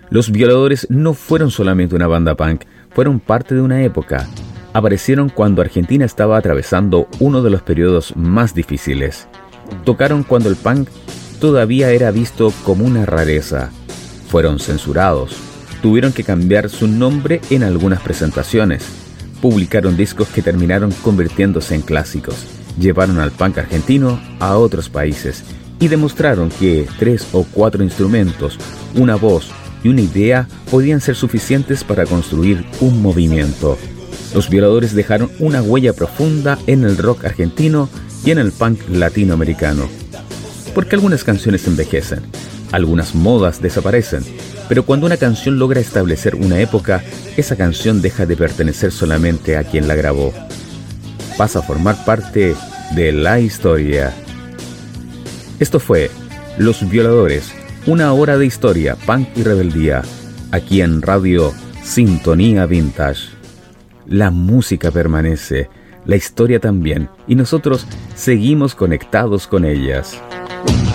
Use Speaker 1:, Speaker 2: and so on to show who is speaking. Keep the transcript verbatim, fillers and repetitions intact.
Speaker 1: Los Violadores no fueron solamente una banda punk, fueron parte de una época. Aparecieron cuando Argentina estaba atravesando uno de los periodos más difíciles. Tocaron cuando el punk todavía era visto como una rareza. Fueron censurados. Tuvieron que cambiar su nombre en algunas presentaciones. Publicaron discos que terminaron convirtiéndose en clásicos. Llevaron al punk argentino a otros países y demostraron que tres o cuatro instrumentos, una voz y una idea podían ser suficientes para construir un movimiento. Los Violadores dejaron una huella profunda en el rock argentino y en el punk latinoamericano. Porque algunas canciones envejecen, algunas modas desaparecen, pero cuando una canción logra establecer una época, esa canción deja de pertenecer solamente a quien la grabó. Pasa a formar parte de la historia. Esto fue Los Violadores, una hora de historia, punk y rebeldía, aquí en Radio Sintonía Vintage. La música permanece, la historia también, y nosotros seguimos conectados con ellas.